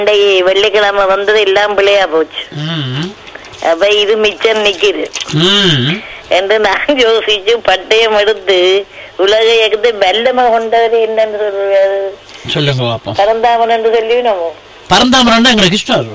வெள்ளிக்கிழமை வந்தது எல்லாம் பிள்ளையா போச்சு. அப்ப இது மிச்சம் நிக்குது என்று நான் யோசிச்சு பட்டயம் எடுத்து உலக இயக்கத்தை வெள்ளமா கொண்டது என்னன்னு சொல்றது சொல்லுங்க. பரந்தாமன் என்று சொல்லி நம்ம பரந்தாமன் எங்களுக்கு இஷ்டம்.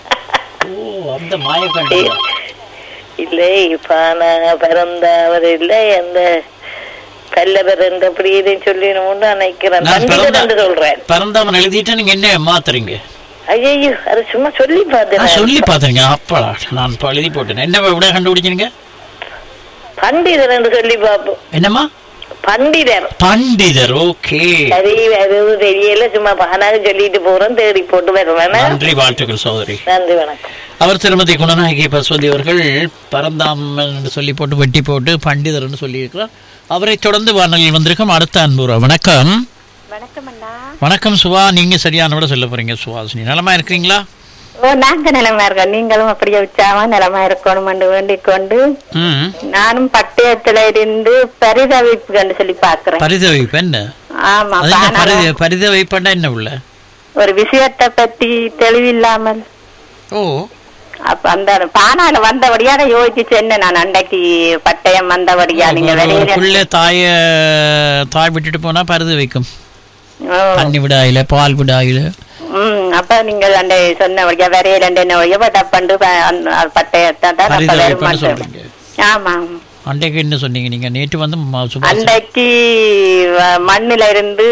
இல்லை பானா பரந்தாமர் இல்லை அந்த பல்லவர் என்று அப்படி இதையும் சொல்லி நினைக்கிறேன். பண்டிதர் என்று சொல்றேன். பரந்தாமன் எழுதிட்டு நீங்க என்ன மாத்துறீங்க? ஐயோ அது சும்மா சொல்லி பாத்தீங்க. அப்பா நான் எழுதி போட்டேன். என்ன விட கண்டுபிடிச்சீங்க? பண்டிதர் என்று சொல்லி பாப்போம். என்னம்மா? பண்டிதர். ஓகே, தெரியல, சும்மா பானாக சொல்லிட்டு போறோம், தேடி போட்டு வருவேன். நன்றி, வாழ்த்துக்கள் சகோதரி. நன்றி, வணக்கம். அவர் திருமதி குணநாயகி பசுவதி அவர்கள் பரந்தாமன் என்று சொல்லி போட்டு வெட்டி போட்டு பண்டிதர் என்று சொல்லி இருக்கிறார். அவரை தொடர்ந்து வானொலியில் வந்திருக்கும் அடுத்த அன்புறா. வணக்கம். வணக்கம் சுவா. நீங்க சரியான விட சொல்ல போறீங்க. சுவாசினி நலமா இருக்கிறீங்களா? நாங்க நிலமா இருக்கோம். நீங்களும் அப்படியே உற்சாகமா நிலமா இருக்கணும் என்று வேண்டிக் கொண்டு நானும் பட்டயத்துல இருந்து பரிதவிப்பு கண்டு சொல்லி பாக்குறேன். பரிதவிப்பு என்ன? ஆமா, பரிதவிப்புன்னா என்ன உள்ள ஒரு விஷயத்தை பத்தி தெளிவில்லாமல். ஓ, அப்ப அந்த பானால வந்தபடியா யோசிச்சு என்ன நான் அன்றைக்கு பட்டயம் வந்தபடியா நீங்க வெளியில தாய் விட்டுட்டு போனா பரிது வைக்கும். தண்ணி விடாயில பால் விடாயில. அப்ப நீங்க அந்த சொன்ன வழியா வரையில என்ன வழியா பண்டு பட்டயத்தான் சொல்றீங்க. ஆமா, அன்றைக்கு என்ன சொன்னீங்க நீங்க? நேற்று வந்து அன்றைக்கு மண்ணில இருந்து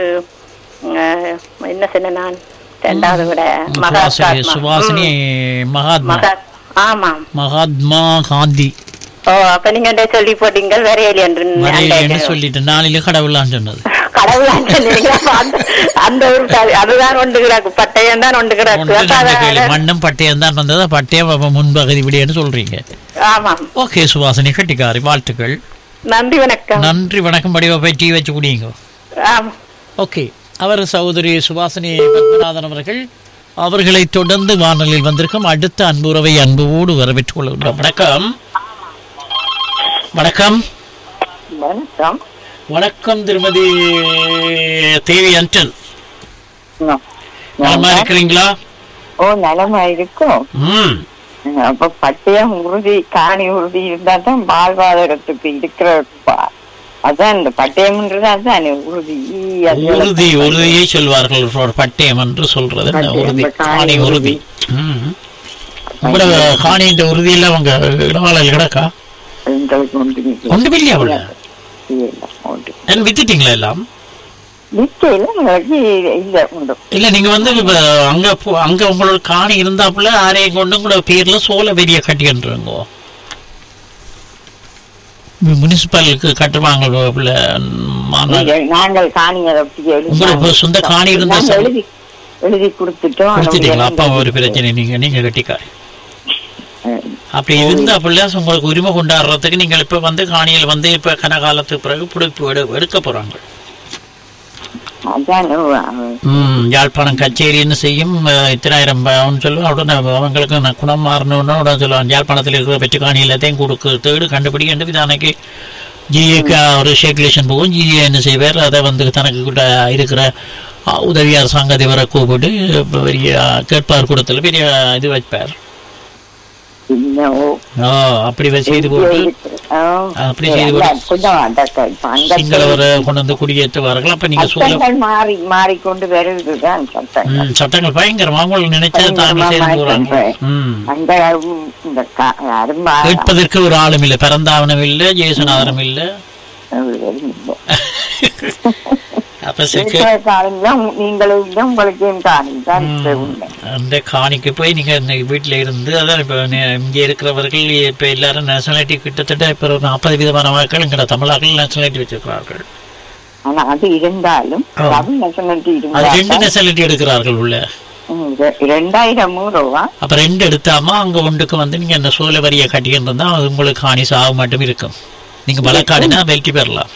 என்ன சொன்ன நான் ரெண்டாவது விட சுவாசினி மகாத்மா. ஆமா, மகாத்மா காந்தி. ஓ, அப்ப நீங்க சொல்லி போட்டீங்க வரையில என்று சொல்லிட்டு நாளில கடவுளான்னு சொன்னது. அதுதான் ஒன்று கிடக்கு, பட்டயம் தான் ஒன்று கிடக்கு. மண்ணும் பட்டயம் தான் வந்தது. பட்டயம் முன்பகுதி விடியன்னு சொல்றீங்க. ஆமா, ஓகே சுவாசினி, கட்டிக்காரி, வாழ்த்துக்கள். நன்றி, வணக்கம். நன்றி, வணக்கம். படிவா போய் டீ வச்சு குடிங்க. ஓகே, அவர் சகோதரி சுவாசினி பத்மநாதன் அவர்கள். அவர்களை தொடர்ந்து வானொலியில் வந்திருக்கும் அடுத்த அன்புறவை அன்போடு வரவேற்றுக் கொள்கின்றோம். வணக்கம். வணக்கம். வணக்கம். வணக்கம் திருமதி தேவி அன்டன். நலமா இருக்கிறீங்களா? ஓ, நலமா இருக்கும். அப்ப பட்டயம் உறுதி, காணி உறுதி இருந்தா தான் வாழ்வாதாரத்துக்கு இருக்கிற. அதான் இந்த பட்டயம்ன்றது அதுதான் உறுதி. உறுதியை சொல்வார்கள். பட்டயம் என்று சொல்றது உறுதி, காணி உறுதி. உங்களோட காணின்ற உறுதியில அவங்க இடவாளல் கிடக்கா? ஒன்றுமில்லையா? அவள வித்துட்டீங்களா எல்லாம்? இல்ல, நீங்க வந்து அங்க உங்களோட காணி இருந்தாப்புல ஆரையும் கொண்டு உங்களோட பேர்ல சோழ வெறிய கட்டிக்கின்றீங்க. முனிசிபாலுக்கு கட்டுவாங்க. உங்களுக்கு சொந்த காணி இருந்தா எழுதி கொடுத்துட்டீங்களா? அப்பா ஒரு பிரச்சனை. நீங்க கட்டிக்காரு அப்படி இருந்தா அப்படின்னா உங்களுக்கு உரிமை கொண்டாடுறதுக்கு நீங்கள் இப்ப வந்து காணியில் வந்து இப்ப கனகாலத்துக்கு பிறகு புடிப்பு எடுக்க போறாங்க. யாழ்ப்பாணம் கச்சேரின்னு செய்யும். இத்தனாயிரம் சொல்லுவோம். உடனே அவங்களுக்கு குணம் மாறணும்னு உடனே சொல்லுவாங்க. யாழ்ப்பாணத்தில் இருக்கிற வெற்றி காணி எல்லாத்தையும் கொடுக்க கண்டுபிடி என்று விதானைக்கு ஜிஏக்கு ஒரு சேகுலேஷன் போகும். ஜிஏ என்ன செய்வார், அதை வந்து தனக்கு கூட இருக்கிற உதவி அரசாங்க அதிபரை கூப்பிட்டு பெரிய கேட்பார் கூடத்தில் பெரிய இது வைப்பார். அப்படி செய்து போட்டு சிங்களவரை கொண்டு வந்து குடியேற்றுவார்கள். அப்ப நீங்க மாறிக்கொண்டு வருதுதான் சட்டங்கள் பயங்கரமா உங்களுக்கு நினைச்சது தாங்கள் செய்து போறாங்க. கேட்பதற்கு ஒரு ஆளும் இல்லை. பரந்தாவனம் இல்லை, ஜெயசநாதனம் இல்லை. அந்த காணிக்கு போய் நீங்க வீட்டுல இருந்து அதான் இப்ப இங்க இருக்கிறவர்கள் இப்ப எல்லாரும் நேஷனாலிட்டி கிட்டத்தட்ட இப்ப 40 விதமான மக்கள் இங்க தமிழர்கள் நேஷனாலிட்டி வச்சிருக்கிறார்கள். அது இருந்தாலும் 2 நேஷனாலிட்டி எடுக்கிறார்கள் உள்ள 2000 ரூபா. அப்ப 2 எடுத்தாமா அங்க ஒன்றுக்கு வந்து நீங்க அந்த சோழ வரியை கட்டிக்கிட்டு இருந்தா அது உங்களுக்கு காணி சாவு மட்டும் இருக்கும். நீங்க வழக்காடினா வெல்டி பெறலாம்.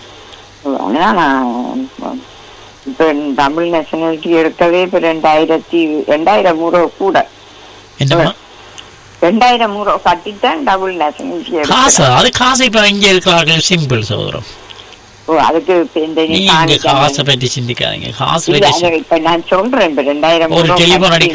இப்ப தமிழ் நேஷனாலிட்டி எடுக்கவே இப்ப 2000 ரூபா கூட. 2000 ரூபா கட்டித்தான் டபுள் நேஷனாலிட்டி. காசு இப்ப இங்க இருக்கிறார்கள். சிம்பிள் சோதரம். அதுக்கு காசை பற்றி சிந்திக்காதீங்க. காசு இப்ப நான் சொல்றேன், இப்ப 2000 ஒரு டெலிபோன் அடிக்க